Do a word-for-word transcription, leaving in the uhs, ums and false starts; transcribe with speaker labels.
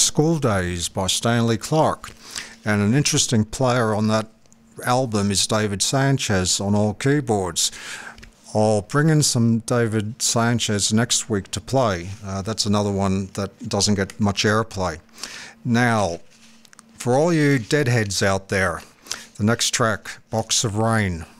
Speaker 1: School Days by Stanley Clarke. And an interesting player on that album is David Sanchez on all keyboards. I'll bring in some David Sanchez next week to play. Uh, that's another one that doesn't get much airplay. Now, for all you deadheads out there, the next track, Box of Rain.